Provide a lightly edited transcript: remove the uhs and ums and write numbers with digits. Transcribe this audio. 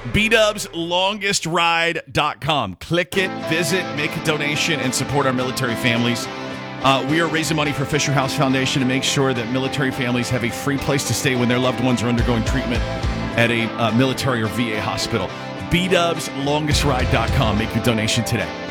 BDubsLongestRide.com. Click it, visit, make a donation, and support our military families. We are raising money for Fisher House Foundation to make sure that military families have a free place to stay when their loved ones are undergoing treatment at a military or VA hospital. BDubsLongestRide.com. Make your donation today.